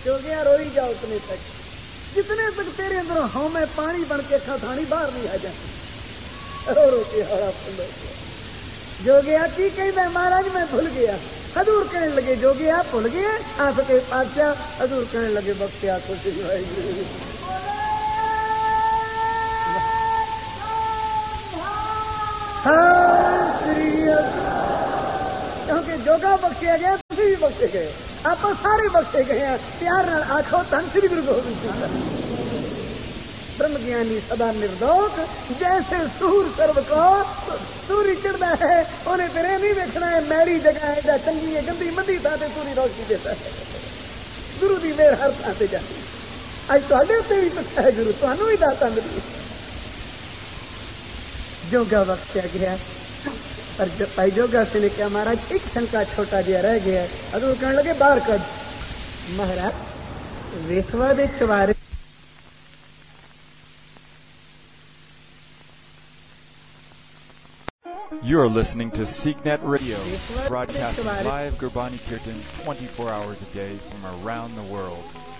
ہو گیا روئی جا اتنے تک جتنے تک تیرے اندر ہوں میں پانی بن کے کھانی باہر نہیں آ جاتی رو رو کے ہارا پھل ہو گیا جو گیا کی کہنا مہاراج میں بھول گیا حضور کہنے لگے جو گیا بھول گیا آپ کے بادشاہ حضور کہنے لگے بخشیا خوشی ہوئی کیونکہ جوگا بخشیا گیا تھی بھی بخشے گئے آپ سارے بخشے گئے ہیں پیار آخو تن سری گرو گوبند برہم گیانی سدا نردوک جیسے سور سرو کو سوری چڑھتا ہے انہیں پھر نہیں دیکھنا ہے میری جگہ ہے یا چنگی ہے گندی مندی تھا سوری روشنی دیتا ہے گرو دی مہر ہر تھان سے جاتی اج تے بھی پتا ہے گرو تمہوں بھی داتا ملی جوگا بخشیا گیا پر بھائی جوگا سے نے کیا مہاراج ایک شنکا چھوٹا جہا رہ گیا ہے حضور کہنے لگے باہر کر مہاراج ویسوا دے چوارے You are listening to SeekNet Radio, broadcasting live Gurbani Kirtan 24 hours a day from around the world.